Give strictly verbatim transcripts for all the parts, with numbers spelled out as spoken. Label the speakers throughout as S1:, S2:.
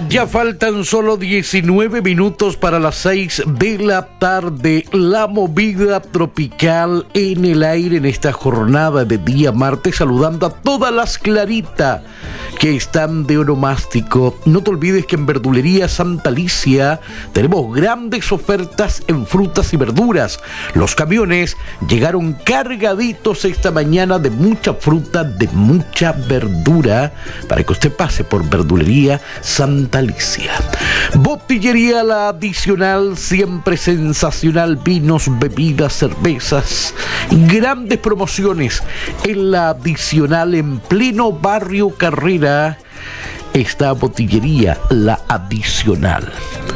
S1: Ya faltan solo diecinueve minutos para las seis de la tarde. La movida tropical en el aire en esta jornada de día martes, saludando a todas las Clarita que están de onomástico. No te olvides que en Verdulería Santa Alicia tenemos grandes ofertas en frutas y verduras. Los camiones llegaron cargaditos esta mañana de mucha fruta, de mucha verdura, para que usted pase por Verdulería Santa Alicia. Botillería La Adicional, siempre sensacional, vinos, bebidas, cervezas, grandes promociones en La Adicional, en pleno barrio Carrera. Está Botillería La Adicional.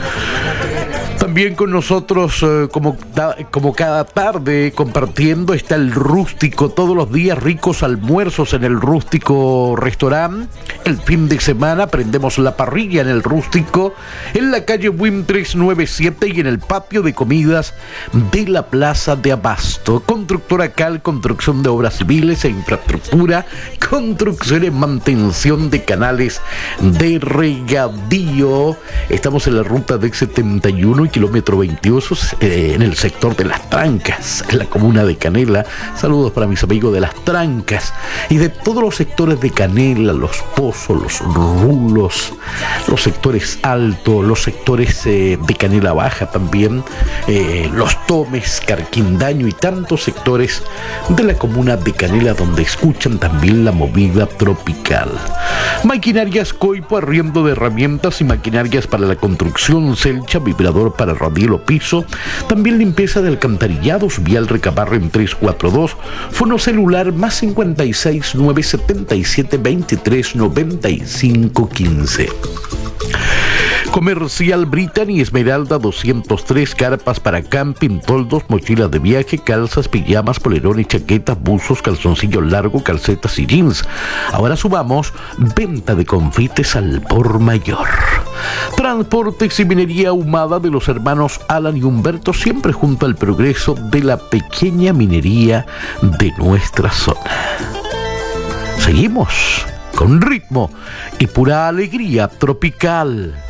S1: También con nosotros, eh, como, como cada tarde, compartiendo, está el Rústico. Todos los días ricos almuerzos en el Rústico Restaurant. El fin de semana prendemos la parrilla en el Rústico, en la calle Wim trescientos noventa y siete y en el patio de comidas de la Plaza de Abasto. Constructora Cal, construcción de obras civiles e infraestructura, construcción y mantención de canales de regadío. Estamos en la ruta de setenta y uno y kilómetro veintiocho, eh, en el sector de Las Trancas, en la comuna de Canela. Saludos para mis amigos de Las Trancas y de todos los sectores de Canela, los Pozos, los Rulos, los sectores altos, los sectores eh, de Canela Baja también, eh, los Tomes, Carquindaño y tantos sectores de la comuna de Canela donde escuchan también la movida tropical. Maquinarias Coipo, arriendo de herramientas y maquinarias para la construcción, Celcha, vibrador para radielo piso, también limpieza de alcantarillados, Vial Recabarren trescientos cuarenta y dos, fono celular más cincuenta y seis, nueve setenta y siete, veintitrés, noventa y cinco, quince. Comercial Brittany, Esmeralda doscientos tres, carpas para camping, toldos, mochilas de viaje, calzas, pijamas, polerones, chaquetas, buzos, calzoncillos largos, calcetas y jeans. Ahora subamos venta de confites al por mayor. Transportes y minería ahumada de los hermanos Alan y Humberto, siempre junto al progreso de la pequeña minería de nuestra zona. Seguimos con ritmo y pura alegría tropical.